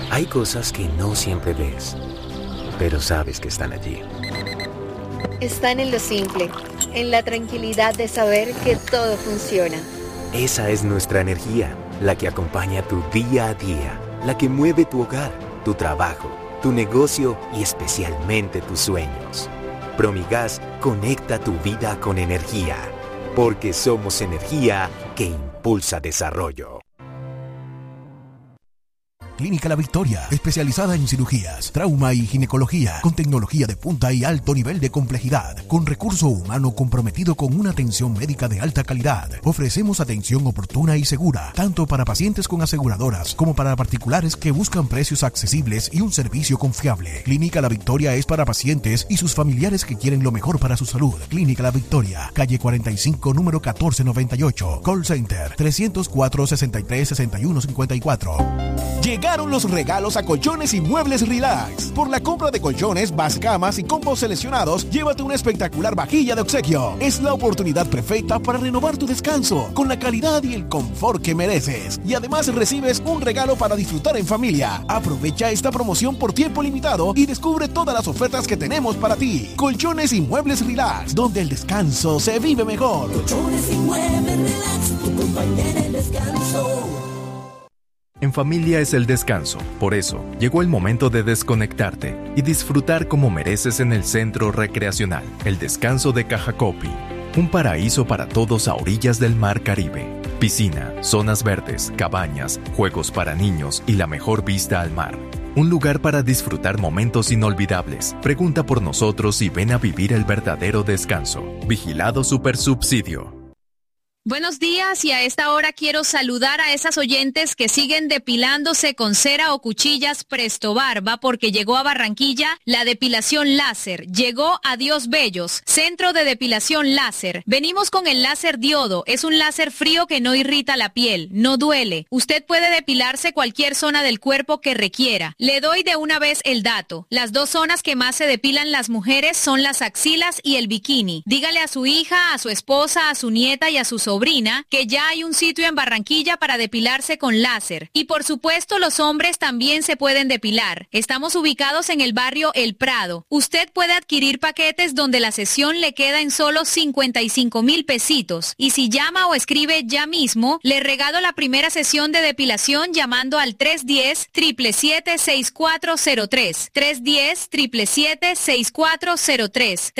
Hay cosas que no siempre ves, pero sabes que están allí. Están en lo simple, en la tranquilidad de saber que todo funciona. Esa es nuestra energía, la que acompaña tu día a día, la que mueve tu hogar, tu trabajo, tu negocio y especialmente tus sueños. Promigas conecta tu vida con energía, porque somos energía que impulsa desarrollo. Clínica La Victoria, especializada en cirugías, trauma y ginecología, con tecnología de punta y alto nivel de complejidad, con recurso humano comprometido con una atención médica de alta calidad. Ofrecemos atención oportuna y segura, tanto para pacientes con aseguradoras como para particulares que buscan precios accesibles y un servicio confiable. Clínica La Victoria es para pacientes y sus familiares que quieren lo mejor para su salud. Clínica La Victoria, calle 45, número 1498, call center 304-63-6154. Llegaron los regalos a Colchones y Muebles Relax. Por la compra de colchones, camas y combos seleccionados, llévate una espectacular vajilla de obsequio. Es la oportunidad perfecta para renovar tu descanso con la calidad y el confort que mereces. Y además recibes un regalo para disfrutar en familia. Aprovecha esta promoción por tiempo limitado y descubre todas las ofertas que tenemos para ti. Colchones y Muebles Relax, donde el descanso se vive mejor. Colchones y Muebles Relax, tu compañera en descanso. En familia es el descanso, por eso llegó el momento de desconectarte y disfrutar como mereces en el Centro Recreacional, el Descanso de Cajacopi, un paraíso para todos a orillas del Mar Caribe. Piscina, zonas verdes, cabañas, juegos para niños y la mejor vista al mar. Un lugar para disfrutar momentos inolvidables. Pregunta por nosotros y ven a vivir el verdadero descanso. Vigilado Supersubsidio. Buenos días, y a esta hora quiero saludar a esas oyentes que siguen depilándose con cera o cuchillas Presto Barba, porque llegó a Barranquilla la depilación láser. Llegó a Dios Bellos, centro de depilación láser. Venimos con el láser diodo. Es un láser frío que no irrita la piel, no duele. Usted puede depilarse cualquier zona del cuerpo que requiera. Le doy de una vez el dato. Las dos zonas que más se depilan las mujeres son las axilas y el bikini. Dígale a su hija, a su esposa, a su nieta y a su sobrina que ya hay un sitio en Barranquilla para depilarse con láser. Y por supuesto los hombres también se pueden depilar. Estamos ubicados en el barrio El Prado. Usted puede adquirir paquetes donde la sesión le queda en solo 55,000 pesitos. Y si llama o escribe ya mismo, le regalo la primera sesión de depilación llamando al 310-777-6403. 310-777-6403.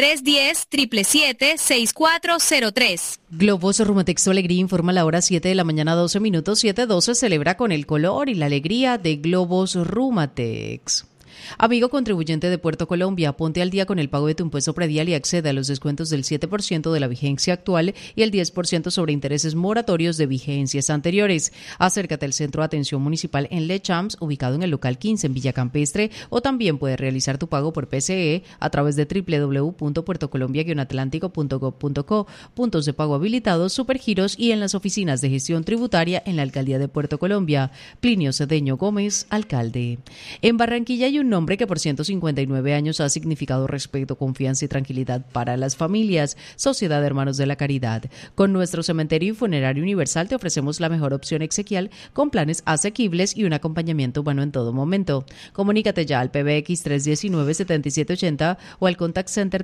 310-777-6403. Globos Rumatex Alegría informa a la hora 7 de la mañana, 12 minutos. 7:12 celebra con el color y la alegría de Globos Rumatex. Amigo contribuyente de Puerto Colombia, ponte al día con el pago de tu impuesto predial y accede a los descuentos del 7% de la vigencia actual y el 10% sobre intereses moratorios de vigencias anteriores. Acércate al Centro de Atención Municipal en Le Champs, ubicado en el local 15 en Villa Campestre, o también puedes realizar tu pago por PCE a través de www.puertocolombia-atlántico.gov.co, puntos de pago habilitados, supergiros y en las oficinas de gestión tributaria en la Alcaldía de Puerto Colombia. Plinio Cedeño Gómez, alcalde. En Barranquilla hay un nombre que por 159 años ha significado respeto, confianza y tranquilidad para las familias: Sociedad de Hermanos de la Caridad. Con nuestro cementerio y funerario universal te ofrecemos la mejor opción exequial con planes asequibles y un acompañamiento humano en todo momento. Comunícate ya al PBX 319-7780 o al Contact Center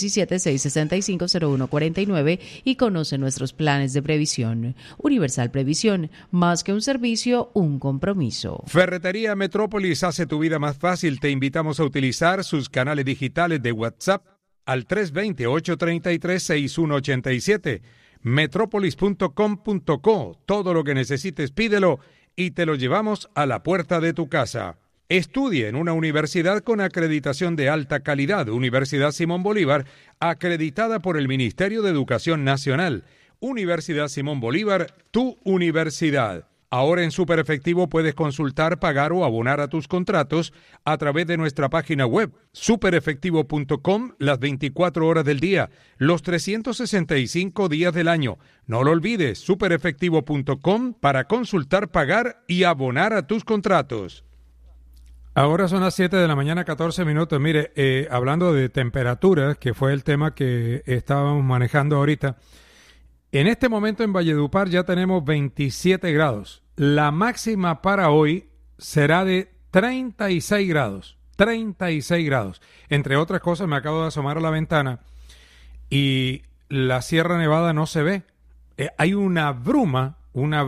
317-665-0149 y conoce nuestros planes de previsión. Universal Previsión, más que un servicio, un compromiso. Ferretería Metrópolis hace tu vida más fácil. Te invitamos a utilizar sus canales digitales de WhatsApp al 320-833-6187. Metrópolis.com.co. Todo lo que necesites pídelo y te lo llevamos a la puerta de tu casa. Estudie en una universidad con acreditación de alta calidad. Universidad Simón Bolívar, acreditada por el Ministerio de Educación Nacional. Universidad Simón Bolívar, tu universidad. Ahora en Superefectivo puedes consultar, pagar o abonar a tus contratos a través de nuestra página web, superefectivo.com, las 24 horas del día, los 365 días del año. No lo olvides, superefectivo.com para consultar, pagar y abonar a tus contratos. Ahora son las 7 de la mañana, 14 minutos. Mire, hablando de temperaturas, que fue el tema que estábamos manejando ahorita, en este momento en Valledupar ya tenemos 27 grados. La máxima para hoy será de 36 grados. 36 grados. Entre otras cosas, me acabo de asomar a la ventana y la Sierra Nevada no se ve. Hay una bruma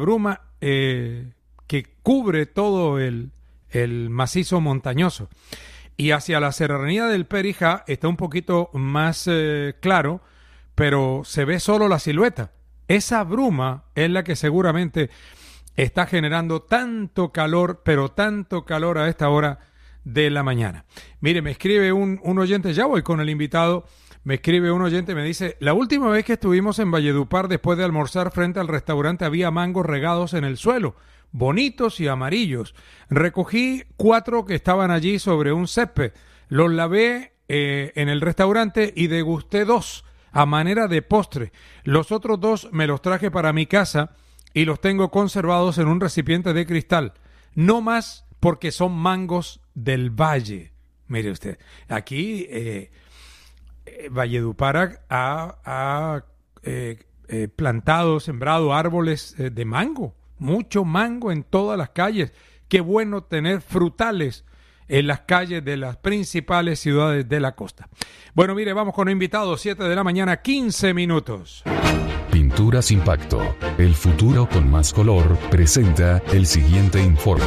que cubre todo el macizo montañoso. Y hacia la serranía del Perijá está un poquito más claro, pero se ve solo la silueta. Esa bruma es la que seguramente está generando tanto calor, pero tanto calor a esta hora de la mañana. Mire, me escribe un oyente, ya voy con el invitado, me escribe un oyente, me dice, la última vez que estuvimos en Valledupar después de almorzar frente al restaurante había mangos regados en el suelo, bonitos y amarillos. Recogí 4 que estaban allí sobre un césped, los lavé en el restaurante y degusté 2 a manera de postre. Los otros 2 me los traje para mi casa y los tengo conservados en un recipiente de cristal. No más porque son mangos del valle. Mire usted, aquí Valledupar ha plantado, sembrado árboles de mango, mucho mango en todas las calles. Qué bueno tener frutales en las calles de las principales ciudades de la costa. Bueno, mire, vamos con un invitado, 7 de la mañana, 15 minutos. Pinturas Impacto, el futuro con más color, presenta el siguiente informe.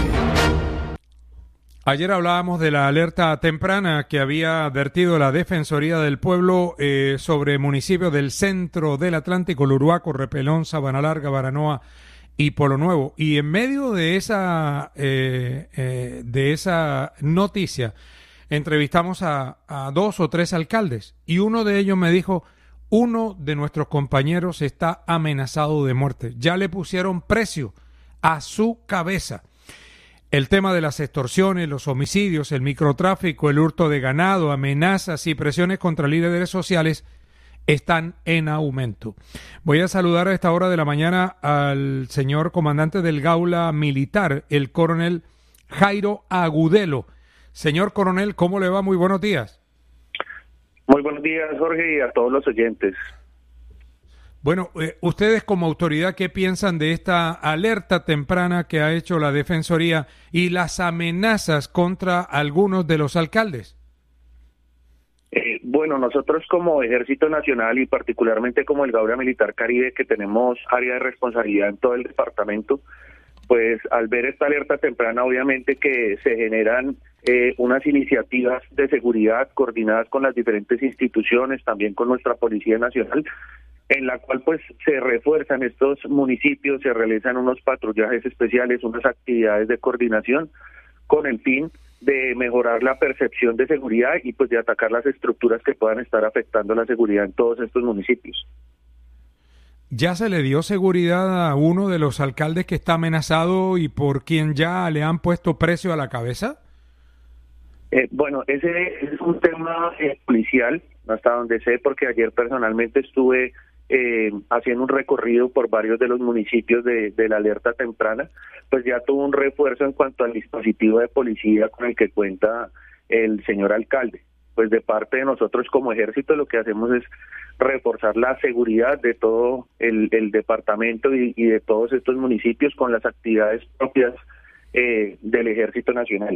Ayer hablábamos de la alerta temprana que había advertido la Defensoría del Pueblo sobre municipios del centro del Atlántico, Luruaco, Repelón, Sabana Larga, Baranoa y Polo Nuevo. Y en medio de esa noticia entrevistamos a 2 o 3 alcaldes y uno de ellos me dijo, uno de nuestros compañeros está amenazado de muerte. Ya le pusieron precio a su cabeza. El tema de las extorsiones, los homicidios, el microtráfico, el hurto de ganado, amenazas y presiones contra líderes sociales están en aumento. Voy a saludar a esta hora de la mañana al señor comandante del Gaula Militar, el coronel Jairo Agudelo. Señor coronel, ¿cómo le va? Muy buenos días. Muy buenos días, Jorge, y a todos los oyentes. Bueno, ustedes como autoridad, ¿qué piensan de esta alerta temprana que ha hecho la Defensoría y las amenazas contra algunos de los alcaldes? Bueno, nosotros como Ejército Nacional y particularmente como el Gaula Militar Caribe, que tenemos área de responsabilidad en todo el departamento, pues al ver esta alerta temprana, obviamente que se generan unas iniciativas de seguridad coordinadas con las diferentes instituciones, también con nuestra Policía Nacional, en la cual pues se refuerzan estos municipios, se realizan unos patrullajes especiales, unas actividades de coordinación con el fin de mejorar la percepción de seguridad y pues de atacar las estructuras que puedan estar afectando la seguridad en todos estos municipios. ¿Ya se le dio seguridad a uno de los alcaldes que está amenazado y por quien ya le han puesto precio a la cabeza? Bueno, ese es un tema policial, hasta donde sé, porque ayer personalmente estuve haciendo un recorrido por varios de los municipios de la alerta temprana, pues ya tuvo un refuerzo en cuanto al dispositivo de policía con el que cuenta el señor alcalde. Pues de parte de nosotros como ejército lo que hacemos es reforzar la seguridad de todo el departamento y de todos estos municipios con las actividades propias del Ejército Nacional.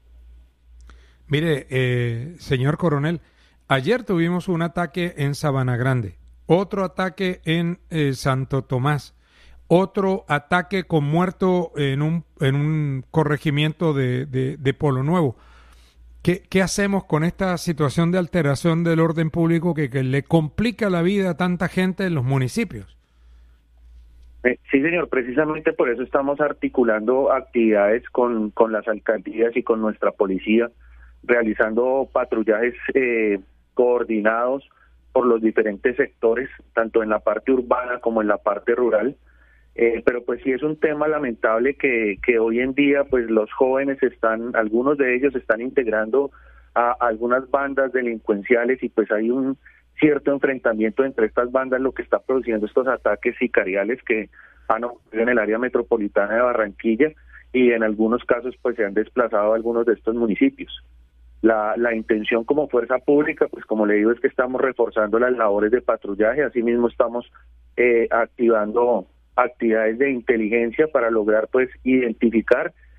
Mire, señor coronel, ayer tuvimos un ataque en Sabana Grande, otro ataque en Santo Tomás, otro ataque con muerto en un corregimiento de Polo Nuevo. ¿Qué hacemos con esta situación de alteración del orden público que le complica la vida a tanta gente en los municipios? Sí, señor, precisamente por eso estamos articulando actividades con las alcaldías y con nuestra policía, realizando patrullajes coordinados por los diferentes sectores, tanto en la parte urbana como en la parte rural. Pero pues sí es un tema lamentable que hoy en día pues los jóvenes algunos de ellos están integrando a algunas bandas delincuenciales y pues hay un cierto enfrentamiento entre estas bandas, lo que está produciendo estos ataques sicariales que han ocurrido en el área metropolitana de Barranquilla y en algunos casos pues se han desplazado a algunos de estos municipios. La intención como fuerza pública, pues como le digo, es que estamos reforzando las labores de patrullaje, asimismo estamos activando actividades de inteligencia para lograr pues identificar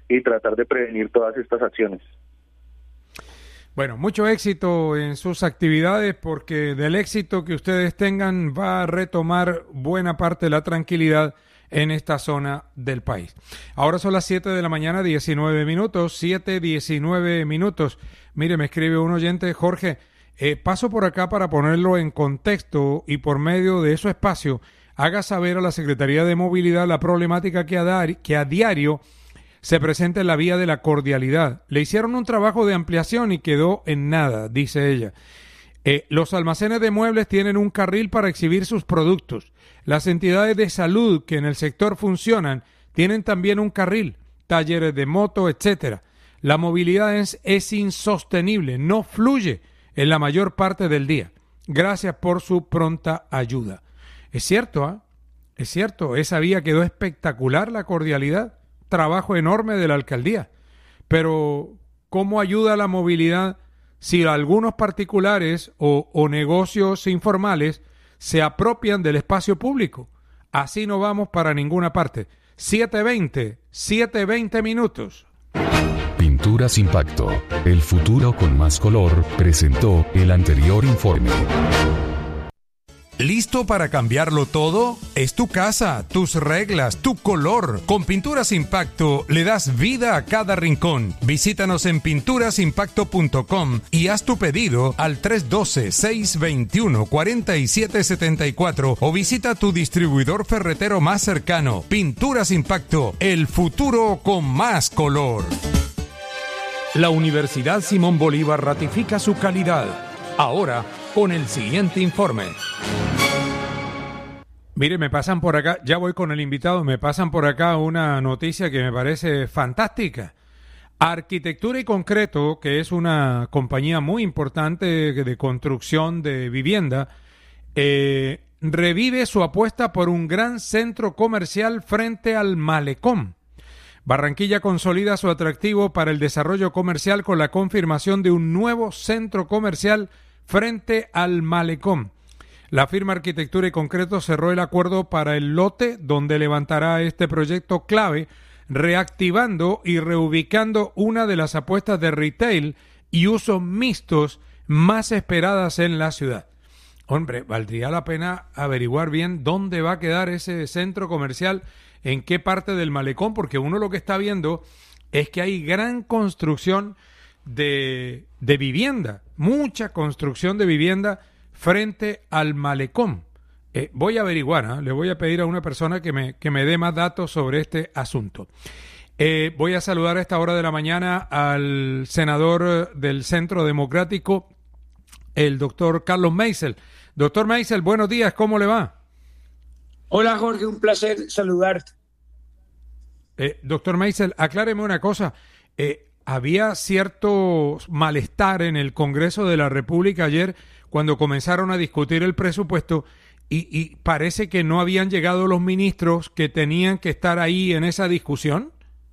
y tratar de prevenir todas estas acciones. Bueno, mucho éxito en sus actividades, porque del éxito que ustedes tengan va a retomar buena parte de la tranquilidad en esta zona del país. Ahora son las 7 de la mañana, 19 minutos, 7:19 minutos. Mire, me escribe un oyente, Jorge, paso por acá para ponerlo en contexto y por medio de su espacio haga saber a la Secretaría de Movilidad la problemática que a diario se presenta en la vía de la Cordialidad. Le hicieron un trabajo de ampliación y quedó en nada, dice ella. Los almacenes de muebles tienen un carril para exhibir sus productos. Las entidades de salud que en el sector funcionan tienen también un carril, talleres de moto, etcétera. La movilidad es insostenible, no fluye en la mayor parte del día. Gracias por su pronta ayuda. Es cierto, ¿eh? Es cierto, esa vía quedó espectacular, la Cordialidad. Trabajo enorme de la alcaldía. Pero, ¿cómo ayuda la movilidad si algunos particulares o negocios informales se apropian del espacio público? Así no vamos para ninguna parte. 7:20 minutos. Pinturas Impacto, el futuro con más color, presentó el anterior informe. ¿Listo para cambiarlo todo? Es tu casa, tus reglas, tu color. Con Pinturas Impacto le das vida a cada rincón. Visítanos en pinturasimpacto.com y haz tu pedido al 312-621-4774 o visita tu distribuidor ferretero más cercano. Pinturas Impacto, el futuro con más color. La Universidad Simón Bolívar ratifica su calidad. Ahora, con el siguiente informe. Mire, me pasan por acá, ya voy con el invitado, me pasan por acá una noticia que me parece fantástica. Arquitectura y Concreto, que es una compañía muy importante de construcción de vivienda, revive su apuesta por un gran centro comercial frente al malecón. Barranquilla consolida su atractivo para el desarrollo comercial con la confirmación de un nuevo centro comercial frente al malecón. La firma Arquitectura y Concreto cerró el acuerdo para el lote donde levantará este proyecto clave, reactivando y reubicando una de las apuestas de retail y usos mixtos más esperadas en la ciudad. Hombre, valdría la pena averiguar bien dónde va a quedar ese centro comercial, en qué parte del malecón, porque uno lo que está viendo es que hay gran construcción de vivienda, mucha construcción de vivienda frente al malecón. Voy a averiguar, le voy a pedir a una persona que me dé más datos sobre este asunto. Voy a saludar a esta hora de la mañana al senador del Centro Democrático, el doctor Carlos Meisel. Doctor Meisel, buenos días, ¿cómo le va? Hola Jorge, un placer saludarte. Doctor Meisel, acláreme una cosa. Había cierto malestar en el Congreso de la República ayer cuando comenzaron a discutir el presupuesto y parece que no habían llegado los ministros que tenían que estar ahí en esa discusión.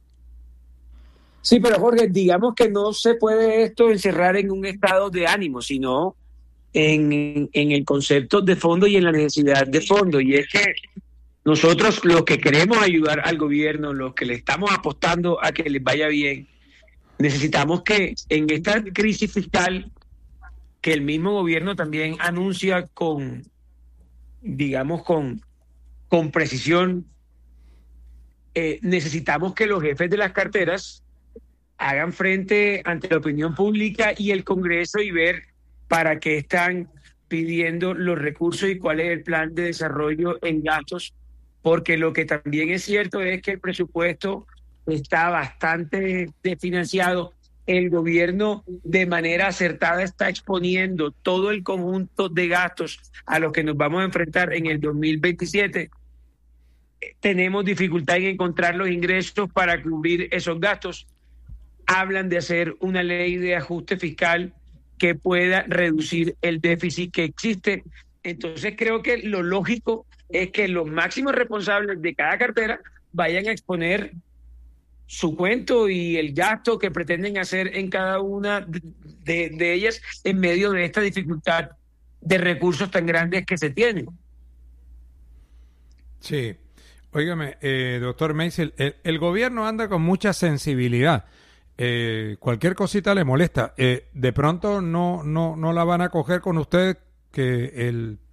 Sí, pero Jorge, digamos que no se puede esto encerrar en un estado de ánimo, sino en el concepto de fondo y en la necesidad de fondo. Y es que nosotros, los que queremos ayudar al gobierno, los que le estamos apostando a que les vaya bien, necesitamos que en esta crisis fiscal que el mismo gobierno también anuncia con precisión, necesitamos que los jefes de las carteras hagan frente ante la opinión pública y el Congreso y ver para qué están pidiendo los recursos y cuál es el plan de desarrollo en gastos, porque lo que también es cierto es que el presupuesto está bastante desfinanciado. El gobierno de manera acertada está exponiendo todo el conjunto de gastos a los que nos vamos a enfrentar en el 2027. Tenemos dificultad en encontrar los ingresos para cubrir esos gastos. Hablan de hacer una ley de ajuste fiscal que pueda reducir el déficit que existe. Entonces creo que lo lógico es que los máximos responsables de cada cartera vayan a exponer su cuento y el gasto que pretenden hacer en cada una de ellas en medio de esta dificultad de recursos tan grandes que se tienen. Sí. Óigame, doctor Meisel, el gobierno anda con mucha sensibilidad. Cualquier cosita le molesta. De pronto no la van a coger con usted que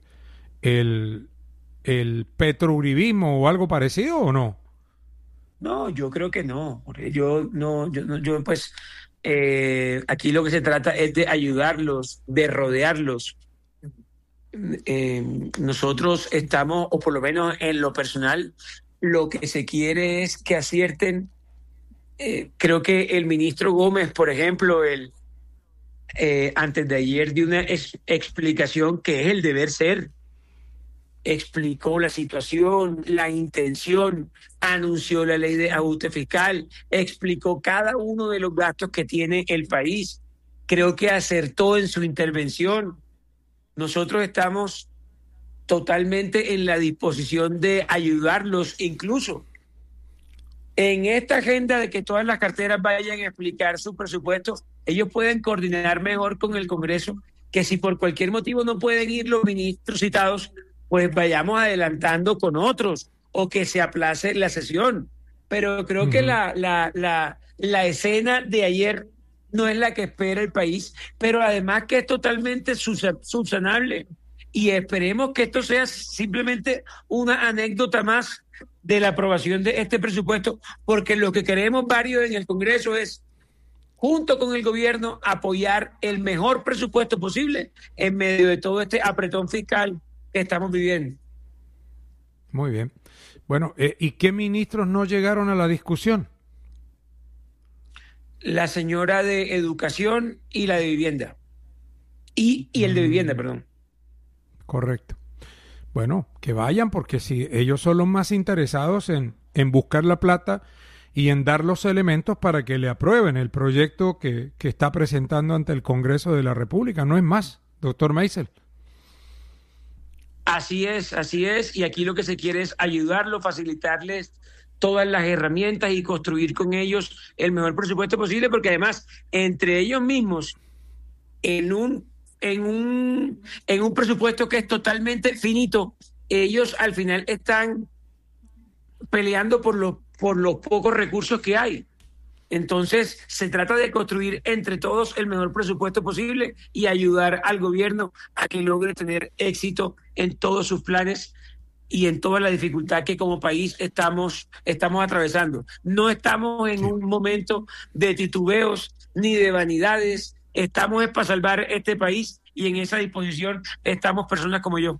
el petrouribismo o algo parecido, ¿o no? No, yo creo que no. Yo pues aquí lo que se trata es de ayudarlos, de rodearlos. Nosotros estamos, o por lo menos en lo personal, lo que se quiere es que acierten. Creo que el ministro Gómez, por ejemplo, antes de ayer dio una explicación que es el deber ser. Explicó la situación, la intención, anunció la ley de ajuste fiscal, explicó cada uno de los gastos que tiene el país. Creo que acertó en su intervención. Nosotros estamos totalmente en la disposición de ayudarlos, incluso en esta agenda de que todas las carteras vayan a explicar su presupuesto. Ellos pueden coordinar mejor con el Congreso, que si por cualquier motivo no pueden ir los ministros citados, pues vayamos adelantando con otros o que se aplace la sesión. Pero creo que la escena de ayer no es la que espera el país, pero además que es totalmente subsanable. Y esperemos que esto sea simplemente una anécdota más de la aprobación de este presupuesto, porque lo que queremos varios en el Congreso es, junto con el gobierno, apoyar el mejor presupuesto posible en medio de todo este apretón fiscal que estamos viviendo. Muy bien. Bueno, ¿y qué ministros no llegaron a la discusión? La señora de Educación y la de Vivienda. Y el de Vivienda, perdón. Correcto. Bueno, que vayan, porque si ellos son los más interesados en buscar la plata y en dar los elementos para que le aprueben el proyecto que está presentando ante el Congreso de la República. No es más, doctor Meisel. Así es, y aquí lo que se quiere es ayudarlos, facilitarles todas las herramientas y construir con ellos el mejor presupuesto posible, porque además, entre ellos mismos, en un presupuesto que es totalmente finito, ellos al final están peleando por los pocos recursos que hay. Entonces, se trata de construir entre todos el mejor presupuesto posible y ayudar al gobierno a que logre tener éxito en todos sus planes y en toda la dificultad que como país estamos atravesando. No estamos en un momento de titubeos ni de vanidades. Estamos para salvar este país y en esa disposición estamos personas como yo.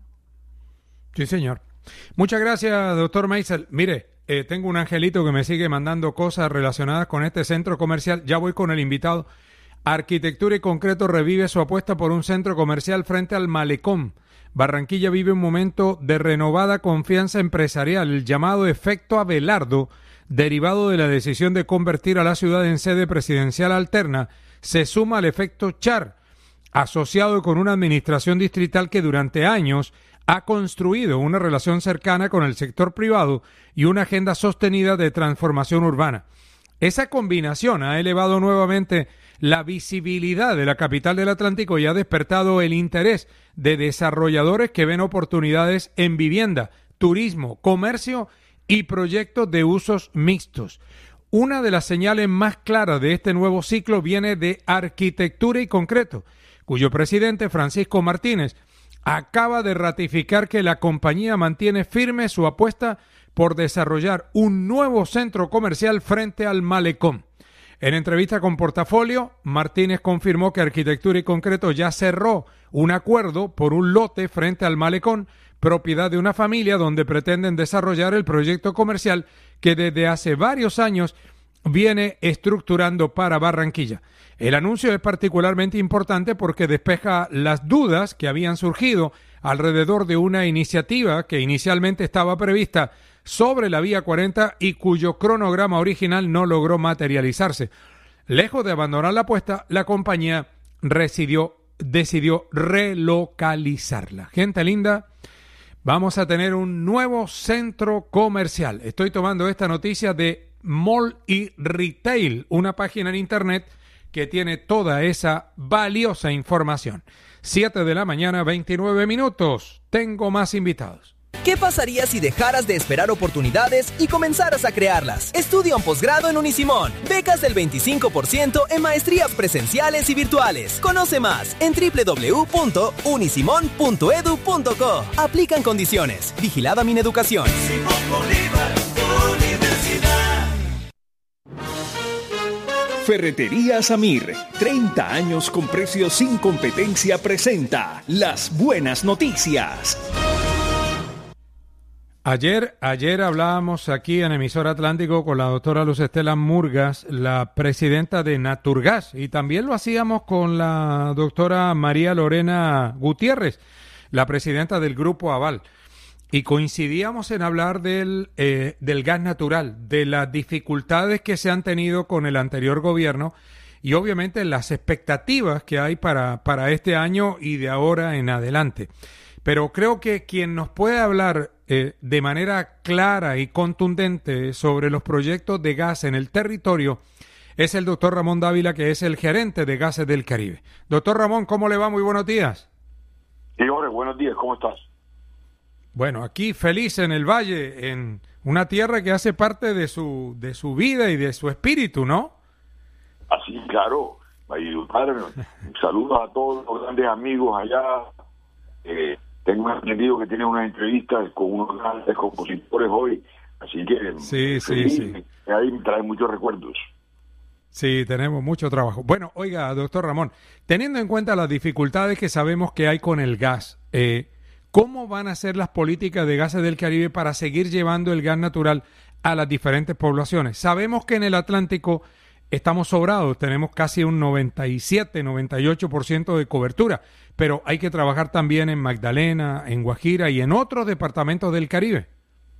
Sí, señor. Muchas gracias, doctor Meisel. Mire, tengo un angelito que me sigue mandando cosas relacionadas con este centro comercial. Ya voy con el invitado. Arquitectura y Concreto revive su apuesta por un centro comercial frente al Malecón. Barranquilla vive un momento de renovada confianza empresarial, el llamado efecto Abelardo, derivado de la decisión de convertir a la ciudad en sede presidencial alterna, se suma al efecto Char, asociado con una administración distrital que durante años ha construido una relación cercana con el sector privado y una agenda sostenida de transformación urbana. Esa combinación ha elevado nuevamente la visibilidad de la capital del Atlántico y ha despertado el interés de desarrolladores que ven oportunidades en vivienda, turismo, comercio y proyectos de usos mixtos. Una de las señales más claras de este nuevo ciclo viene de Arquitectura y Concreto, cuyo presidente, Francisco Martínez, acaba de ratificar que la compañía mantiene firme su apuesta por desarrollar un nuevo centro comercial frente al Malecón. En entrevista con Portafolio, Martínez confirmó que Arquitectura y Concreto ya cerró un acuerdo por un lote frente al Malecón, propiedad de una familia donde pretenden desarrollar el proyecto comercial que desde hace varios años viene estructurando para Barranquilla. El anuncio es particularmente importante porque despeja las dudas que habían surgido alrededor de una iniciativa que inicialmente estaba prevista sobre la Vía 40 y cuyo cronograma original no logró materializarse. Lejos de abandonar la apuesta, la compañía decidió relocalizarla. Gente linda, vamos a tener un nuevo centro comercial. Estoy tomando esta noticia de Mall y Retail, una página en internet que tiene toda esa valiosa información. 7 de la mañana, 29 minutos. Tengo más invitados. ¿Qué pasaría si dejaras de esperar oportunidades y comenzaras a crearlas? Estudia un posgrado en Unisimón. Becas del 25% en maestrías presenciales y virtuales. Conoce más en www.unisimon.edu.co. Aplican condiciones. Vigilada Mineducación. Simón Bolívar, Universidad. Ferretería Samir, 30 años con precios sin competencia, presenta las buenas noticias. Ayer hablábamos aquí en Emisor Atlántico con la doctora Luz Estela Murgas, la presidenta de Naturgas, y también lo hacíamos con la doctora María Lorena Gutiérrez, la presidenta del Grupo Aval, y coincidíamos en hablar del gas natural, de las dificultades que se han tenido con el anterior gobierno y obviamente las expectativas que hay para este año y de ahora en adelante. Pero creo que quien nos puede hablar de manera clara y contundente sobre los proyectos de gas en el territorio es el doctor Ramón Dávila, que es el gerente de Gases del Caribe. Doctor Ramón, ¿cómo le va? Muy buenos días. Sí, Jorge, buenos días, ¿cómo estás? Bueno, aquí feliz en el Valle, en una tierra que hace parte de su vida y de su espíritu, ¿no? Así, claro. Saludos a todos los grandes amigos allá. Tengo entendido que tiene unas entrevistas con unos grandes compositores hoy, así que sí. Ahí me trae muchos recuerdos. Sí, tenemos mucho trabajo. Bueno, oiga, doctor Ramón, teniendo en cuenta las dificultades que sabemos que hay con el gas, ¿cómo van a ser las políticas de Gases del Caribe para seguir llevando el gas natural a las diferentes poblaciones? Sabemos que en el Atlántico estamos sobrados, tenemos casi un 97-98% de cobertura, pero hay que trabajar también en Magdalena, en Guajira y en otros departamentos del Caribe.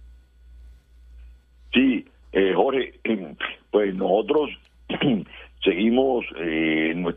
Sí, Jorge, pues nosotros seguimos